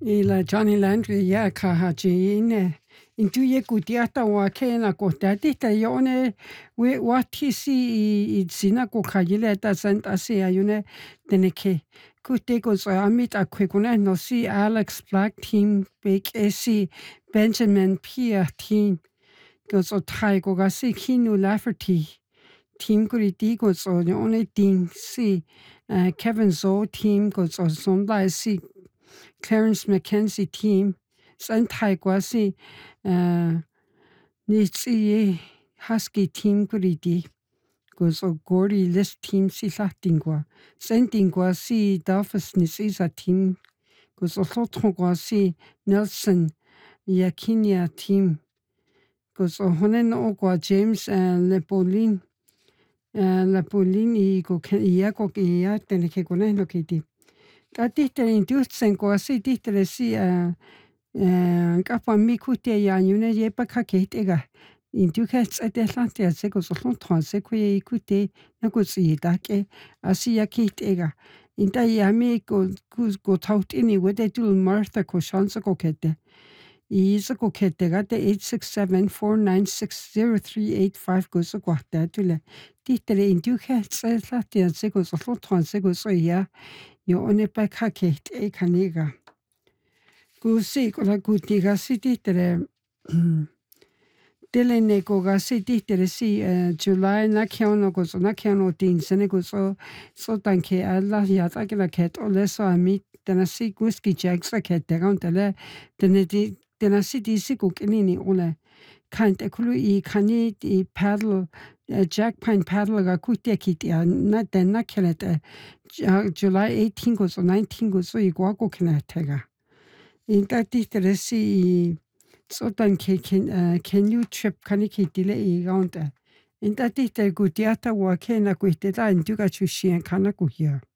Ila Johnny Landry ya kahajine intu ye kutiata wa kena kotati ta yone we watisi I sina ko khajile ta santa se ayune teneke kutte ko so amit akwekuna no si Alex Black team big AC Benjamin Pierre team ko so thai ko ga si Kinu Lafferty team ko ri ko so yone ding si Kevin Zo team ko so sonda si Clarence Mackenzie team san thai kwa si ni si Husky team kuriti ko so Gordy list team si latingwa sendingwa si Dolphins ni si sa team ko so kwa si Nelson Yakinia team ko so honen o kwa James Lepolin Lepolini ko ya ko ya teneke ko na lokiti Tati industsen ko si titre si kapa mikute ya yune ye pakaketega indukets adelante se ko so se ko ikute na ko si dake asi yakitega inta yami ko taut ini wede dul Martha ko chance ko kete is ko kete gate 867-496-0385 ko so ko tatule titre indukets adelante se ko so se ko so ya yo one pakakete kaniga Kusi ko la kutiga city tere telene ko ga city tere si July na kiono ko so na kiono tin sene ko so tanke alla ya ta ke la ket o le so ami tena si whisky jack sa ket te gon tele tena si di si ko kinini ole kan te kulu I kani I paddle Jack Pine paddle ga kutia kiti na den na kelete July 18 ko so 19 ko so I gwa ko kenetega Inta titere si sotan can you trip kaniki dile I gaunta. Inta titere gutiata wa kena kuiteta induga chushien kana kuhia.